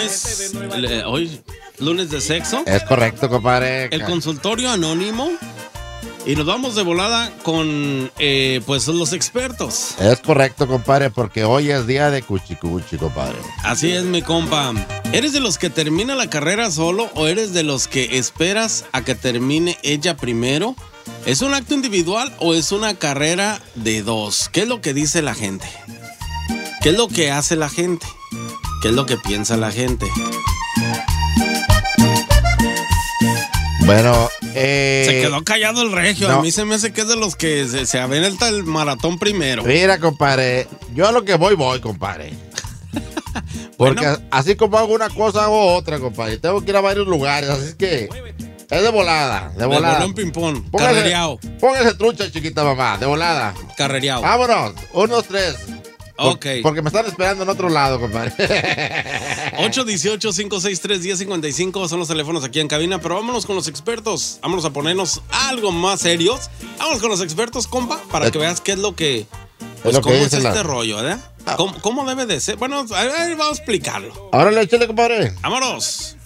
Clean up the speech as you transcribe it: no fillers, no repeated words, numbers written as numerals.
Hoy, lunes de sexo. Es correcto, compadre. El consultorio anónimo. Y nos vamos de volada con, pues, los expertos. Es correcto, compadre, porque hoy es día de cuchicuchi, compadre. Así es, mi compa. ¿Eres de los que termina la carrera solo o eres de los que esperas a que termine ella primero? ¿Es un acto individual o es una carrera de dos? ¿Qué es lo que dice la gente? ¿Qué es lo que hace la gente? ¿Qué es lo que piensa la gente? Bueno, se quedó callado el regio. No. A mí se me hace que es de los que se avienta el maratón primero. Mira, compadre, yo a lo que voy, compadre. Porque Bueno. así como hago una cosa, hago otra, compadre. Tengo que ir a varios lugares, así es que es de volada, de volada. bolón ping-pong, carrereado. Póngase trucha, chiquita mamá, de volada. Carrereado. Vámonos, 1, 3. Ok. Porque me están esperando en otro lado, compadre. 818-563-1055 son los teléfonos aquí en cabina, pero vámonos con los expertos. Vámonos a ponernos algo más serios. Vámonos con los expertos, compa, para que veas qué es lo que... Pues lo que cómo es dice este rollo, ¿verdad? ¿Cómo debe de ser? Bueno, a ver, vamos a explicarlo. Ahora le échale, compadre. Vámonos.